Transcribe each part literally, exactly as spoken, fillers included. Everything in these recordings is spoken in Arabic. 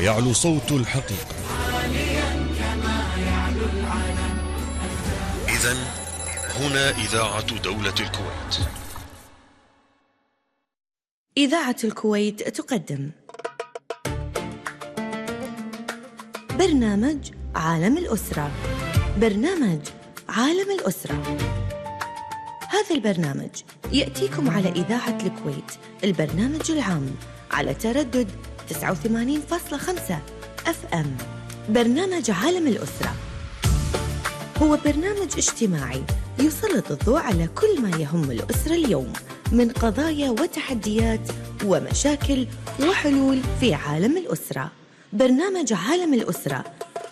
ويعلو صوت الحقيقة. إذن هنا إذاعة دولة الكويت. إذاعة الكويت تقدم برنامج عالم الأسرة. برنامج عالم الأسرة هذا البرنامج يأتيكم على إذاعة الكويت، البرنامج العام، على تردد تسعة وثمانين فاصلة خمسة أف أم. برنامج عالم الأسرة هو برنامج اجتماعي يسلط الضوء على كل ما يهم الأسرة اليوم من قضايا وتحديات ومشاكل وحلول في عالم الأسرة. برنامج عالم الأسرة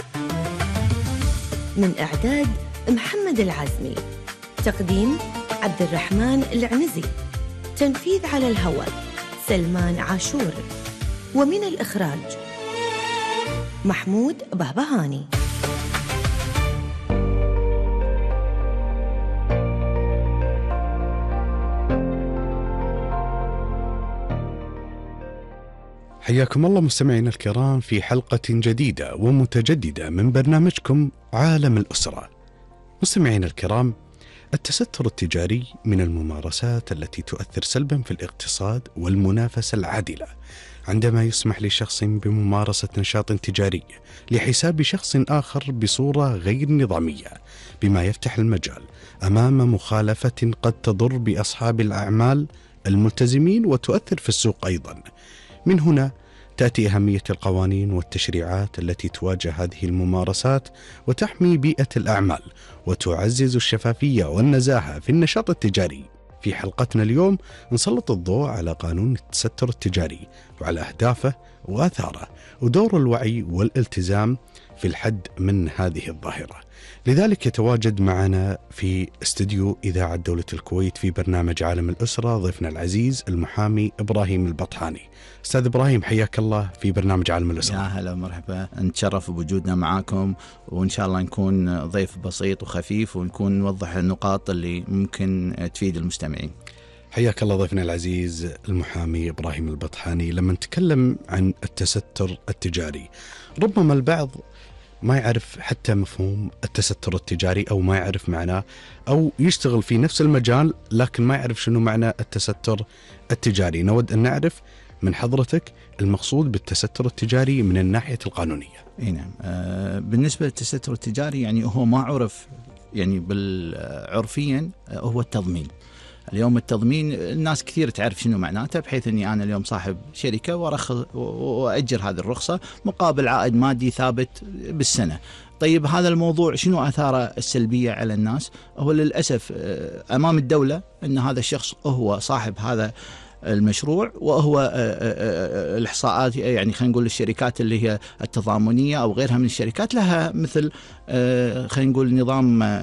من إعداد محمد العزمي، تقديم عبد الرحمن العنزي، تنفيذ على الهواء سلمان عاشور، ومن الإخراج محمود بهبهاني. حياكم الله مستمعينا الكرام في حلقة جديدة ومتجددة من برنامجكم عالم الأسرة. مستمعينا الكرام، التستر التجاري من الممارسات التي تؤثر سلبا في الاقتصاد والمنافسة العادلة، عندما يسمح لشخص بممارسة نشاط تجاري لحساب شخص آخر بصورة غير نظامية، بما يفتح المجال أمام مخالفة قد تضر بأصحاب الأعمال الملتزمين وتؤثر في السوق أيضا. من هنا تأتي أهمية القوانين والتشريعات التي تواجه هذه الممارسات وتحمي بيئة الأعمال وتعزز الشفافية والنزاهة في النشاط التجاري. في حلقتنا اليوم نسلط الضوء على قانون التستر التجاري وعلى أهدافه وآثاره ودور الوعي والالتزام في الحد من هذه الظاهرة. لذلك يتواجد معنا في استديو إذاعة دولة الكويت في برنامج عالم الأسرة ضيفنا العزيز المحامي إبراهيم البطحاني. أستاذ إبراهيم، حياك الله في برنامج عالم الأسرة. يا هلا ومرحبا، نتشرف بوجودنا معاكم، وإن شاء الله نكون ضيف بسيط وخفيف ونكون نوضح النقاط اللي ممكن تفيد المستمعين. حياك الله ضيفنا العزيز المحامي إبراهيم البطحاني. لما نتكلم عن التستر التجاري، ربما البعض ما يعرف حتى مفهوم التستر التجاري أو ما يعرف معناه، أو يشتغل في نفس المجال لكن ما يعرف شنو معنى التستر التجاري. نود أن نعرف من حضرتك المقصود بالتستر التجاري من الناحية القانونية. اي نعم. آه بالنسبة للتستر التجاري يعني هو ما عرف يعني بالعرفيا هو التضمين. اليوم التضمين الناس كثير تعرف شنو معناته، بحيث أني أنا اليوم صاحب شركة ورخص وأجر هذه الرخصة مقابل عائد مادي ثابت بالسنة. طيب هذا الموضوع شنو آثاره السلبية على الناس؟ هو للأسف أمام الدولة أن هذا الشخص هو صاحب هذا المشروع، وهو الإحصاءات يعني خلينا نقول الشركات اللي هي التضامنية أو غيرها من الشركات لها مثل خلينا نقول نظام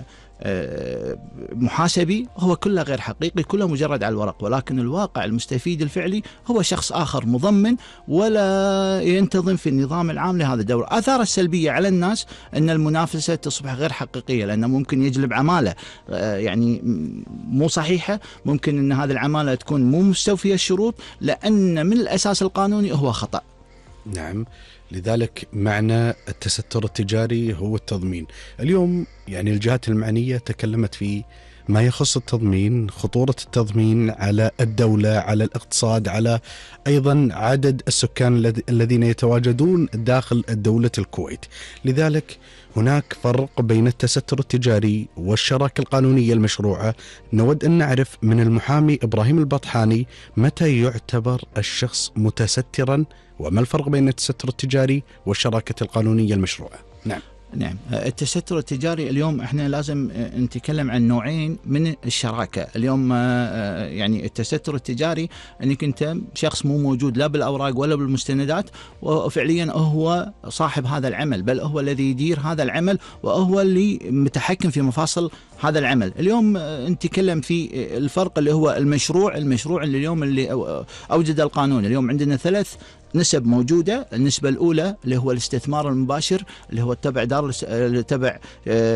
محاسبي هو كله غير حقيقي، كله مجرد على الورق، ولكن الواقع المستفيد الفعلي هو شخص آخر مضمن ولا ينتظم في النظام العام لهذا الدولة. آثار السلبية على الناس أن المنافسة تصبح غير حقيقية، لأنه ممكن يجلب عمالة يعني مو صحيحة، ممكن أن هذه العمالة تكون مو مستوفية الشروط، لأن من الأساس القانوني هو خطأ. نعم، لذلك معنى التستر التجاري هو التضمين. اليوم يعني الجهات المعنية تكلمت في ما يخص التضمين، خطورة التضمين على الدولة، على الاقتصاد، على أيضا عدد السكان الذين يتواجدون داخل دولة الكويت. لذلك هناك فرق بين التستر التجاري والشراكة القانونية المشروعة. نود أن نعرف من المحامي إبراهيم البطحاني متى يعتبر الشخص متسترا، وما الفرق بين التستر التجاري والشراكة القانونية المشروعة. نعم. نعم، التستر التجاري اليوم احنا لازم نتكلم عن نوعين من الشراكة. اليوم يعني التستر التجاري انك انت شخص مو موجود لا بالاوراق ولا بالمستندات، وفعليا هو صاحب هذا العمل، بل هو الذي يدير هذا العمل وهو اللي متحكم في مفاصل هذا العمل. اليوم نتكلم في الفرق اللي هو المشروع المشروع اللي اليوم اللي اوجد القانون. اليوم عندنا ثلاث نسب موجودة. النسبة الأولى اللي هو الاستثمار المباشر، اللي هو تبع دار تبع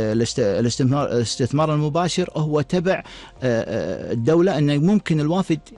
الاستثمار الاستثمار المباشر، هو تبع الدولة، أنه ممكن الوافد